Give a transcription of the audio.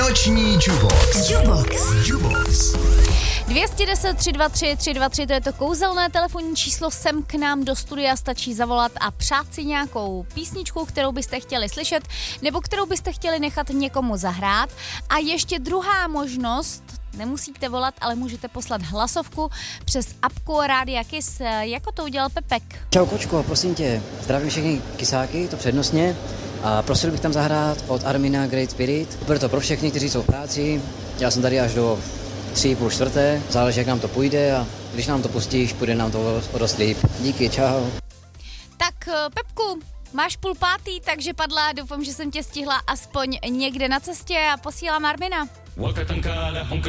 Noční Jubox. 210 323 323, to je to kouzelné telefonní číslo, sem k nám do studia stačí zavolat a přát si nějakou písničku, kterou byste chtěli slyšet, nebo kterou byste chtěli nechat někomu zahrát. A ještě druhá možnost, nemusíte volat, ale můžete poslat hlasovku přes apku Rádia Kiss, jako to udělal Pepek. Čau Kočko, prosím tě, zdravím všechny kysáky, to přednostně. A prosil bych tam zahrát od Armina Great Spirit. Bude to pro všechny, kteří jsou v práci. Já jsem tady až do 3:30, záleží, jak nám to půjde a když nám to pustíš, půjde nám to o dost líp. Díky, čau. Tak Pepku, máš 4:30, takže padla, doufám, že jsem tě stihla aspoň někde na cestě a posílám Armina.